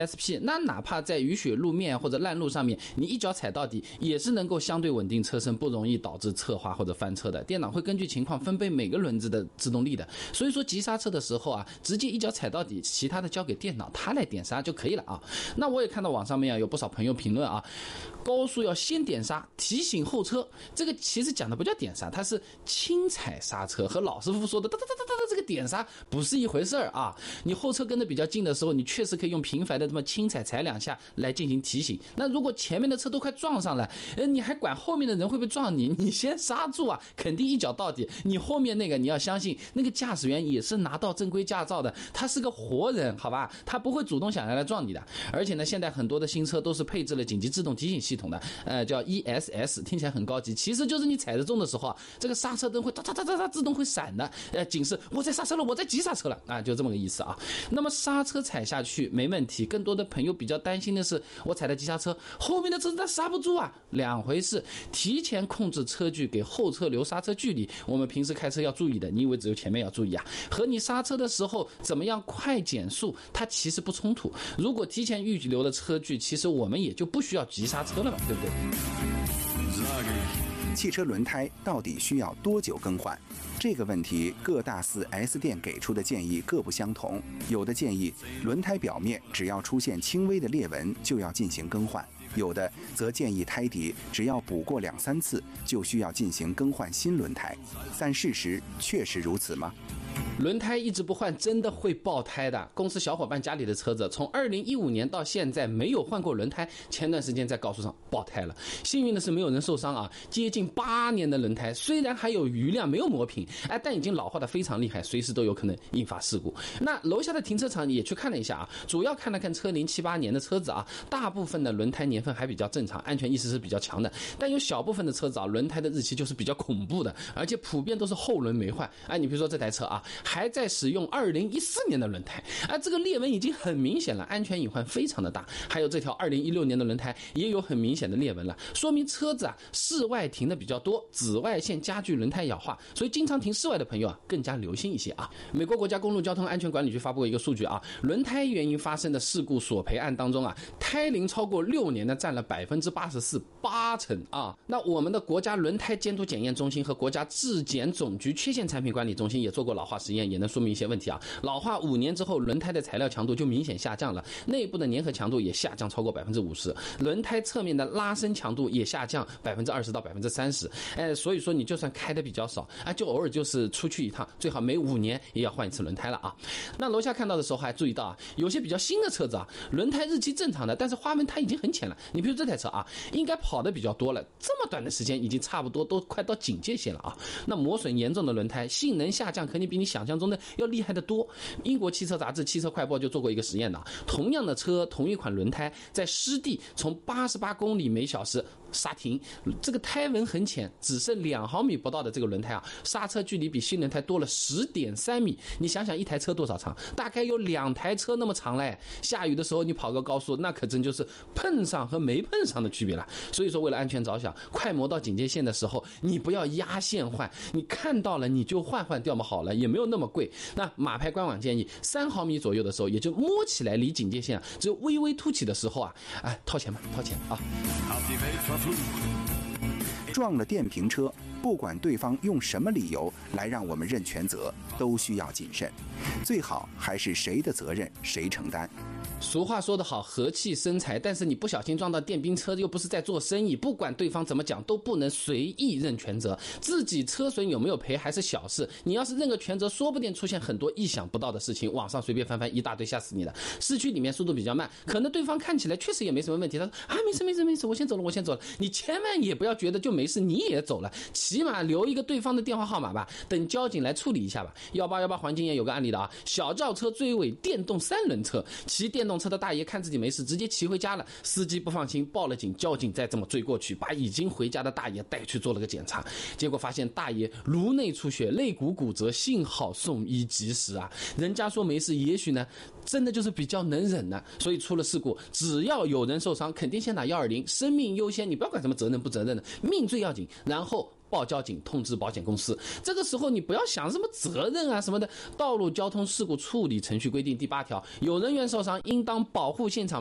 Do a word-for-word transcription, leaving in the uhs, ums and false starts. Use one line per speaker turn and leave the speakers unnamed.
S P， 那哪怕在雨雪路面或者烂路上面，你一脚踩到底，也是能够相对稳定车身，不容易导致侧滑或者翻车的。电脑会根据情况分配每个轮子的制动力的，所以说急刹车的时候啊，直接一脚踩到底，其他的交给电脑，它来点刹就可以了啊。那我也看到网上面啊有不少朋友评论啊，高速要先点刹，提醒后车，这个其实讲的不叫点刹，它是轻踩刹车，和老师傅说的哒哒哒哒哒这个点刹不是一回事儿啊。你后车跟得比较近的时候，你确实可以用平凡的这么轻踩踩两下来进行提醒。那如果前面的车都快撞上来，呃，你还管后面的人会不会撞你？你先刹住啊，肯定一脚到底。你后面那个你要相信，那个驾驶员也是拿到正规驾照的，他是个活人，好吧？他不会主动想要来撞你的。而且呢，现在很多的新车都是配置了紧急自动提醒系统的，呃，叫 E S S， 听起来很高级，其实就是你踩着重的时候啊，这个刹车灯会哒哒哒哒哒自动会闪的，呃，警示我在刹车了，我在急刹车了啊，就这么个意思啊。那么刹车踩下去没问题，更多的朋友比较担心的是，我踩了急刹车，后面的车它刹不住啊，两回事。提前控制车距，给后车留刹车距离，我们平时开车要注意的。你以为只有前面要注意啊？和你刹车的时候怎么样快减速，它其实不冲突。如果提前预留了车距，其实我们也就不需要急刹车了嘛，对不对？
汽车轮胎到底需要多久更换？这个问题各大 四 S 店给出的建议各不相同，有的建议轮胎表面只要出现轻微的裂纹就要进行更换，有的则建议胎底只要补过两三次就需要进行更换新轮胎。但事实确实如此吗？
轮胎一直不换真的会爆胎的。公司小伙伴家里的车子从二零一五年到现在没有换过轮胎，前段时间在高速上爆胎了，幸运的是没有人受伤啊。接近八年的轮胎虽然还有余量没有磨平，哎，但已经老化的非常厉害，随时都有可能引发事故。那楼下的停车场也去看了一下啊，主要看了看车龄七八年的车子啊，大部分的轮胎年份还比较正常，安全意识是比较强的，但有小部分的车子啊，轮胎的日期就是比较恐怖的，而且普遍都是后轮没换。哎，你比如说这台车啊，还在使用二零一四年的轮胎，啊，这个裂纹已经很明显了，安全隐患非常的大。还有这条二零一六年的轮胎也有很明显的裂纹了，说明车子啊室外停的比较多，紫外线加剧轮胎氧化，所以经常停室外的朋友啊更加留心一些啊。美国国家公路交通安全管理局发布过一个数据啊，轮胎原因发生的事故索赔案当中啊，胎龄超过六年的占了百分之八十四，八成啊。那我们的国家轮胎监督检验中心和国家质检总局缺陷产品管理中心也做过老化实验，也能说明一些问题啊。老化五年之后，轮胎的材料强度就明显下降了，内部的粘合强度也下降超过百分之五十，轮胎侧面的拉伸强度也下降百分之二十到百分之三十。哎，所以说你就算开的比较少啊，就偶尔就是出去一趟，最好每五年也要换一次轮胎了啊。那楼下看到的时候还注意到啊，有些比较新的车子啊，轮胎日期正常的，但是花纹它已经很浅了。你比如这台车啊，应该跑的比较多了，这么短的时间已经差不多都快到警戒线了啊。那磨损严重的轮胎，性能下降肯定比你想象中的要厉害得多。英国汽车杂志《汽车快报》就做过一个实验的，同样的车，同一款轮胎，在湿地从八十八公里每小时刹停，这个胎纹很浅，只剩两毫米不到的这个轮胎啊，刹车距离比新轮胎多了 十点三米。你想想一台车多少长？大概有两台车那么长嘞。下雨的时候你跑个高速，那可真就是碰上和没碰上的区别了。所以说为了安全着想，快磨到警戒线的时候，你不要压线换，你看到了你就换换掉嘛，好了，也没有那么贵。那马牌官网建议三毫米左右的时候，也就摸起来离警戒线啊只有微微凸起的时候啊，哎，掏钱吧，掏钱啊！
撞了电瓶车，不管对方用什么理由来让我们认全责，都需要谨慎，最好还是谁的责任谁承担。
俗话说得好，和气生财，但是你不小心撞到电瓶车，又不是在做生意，不管对方怎么讲，都不能随意认全责。自己车损有没有赔还是小事，你要是认个全责，说不定出现很多意想不到的事情。网上随便翻翻一大堆，吓死你了。市区里面速度比较慢，可能对方看起来确实也没什么问题，他说啊没事没事没事，我先走了我先走了。你千万也不要觉得就没事你也走了，起码留一个对方的电话号码吧，等交警来处理一下吧。幺八幺八环境也有个案例的啊，小轿车追尾电动三轮车，骑电动车的大爷看自己没事，直接骑回家了，司机不放心报了警，交警再这么追过去，把已经回家的大爷带去做了个检查，结果发现大爷颅内出血，肋骨骨折，幸好送医及时啊。人家说没事，也许呢真的就是比较能忍呢、啊。所以出了事故，只要有人受伤，肯定先打一二零，生命优先，你不要管什么责任不责任的，命最要紧，然后报交警，通知保险公司。这个时候你不要想什么责任啊什么的，《道路交通事故处理程序规定》第八条，有人员受伤，应当保护现场